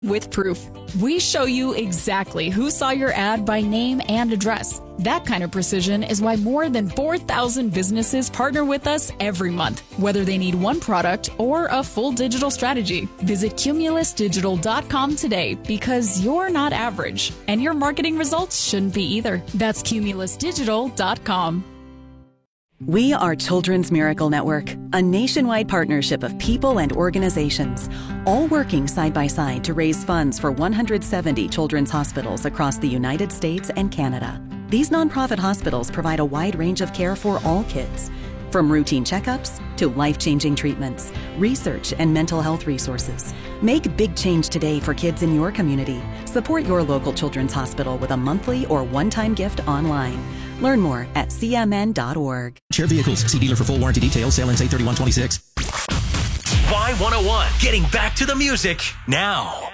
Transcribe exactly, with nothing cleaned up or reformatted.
with proof. We show you exactly who saw your ad by name and address. That kind of precision is why more than four thousand businesses partner with us every month, whether they need one product or a full digital strategy. Visit cumulus digital dot com today because you're not average, and your marketing results shouldn't be either. That's cumulus digital dot com. We are Children's Miracle Network, a nationwide partnership of people and organizations, all working side by side to raise funds for one hundred seventy children's hospitals across the United States and Canada. These nonprofit hospitals provide a wide range of care for all kids, from routine checkups to life-changing treatments, research, and mental health resources. Make big change today for kids in your community. Support your local children's hospital with a monthly or one-time gift online. Learn more at c m n dot org. Share vehicles. See dealer for full warranty details. Sale ends eight thirty-one twenty-six. Y one oh one. Getting back to the music now.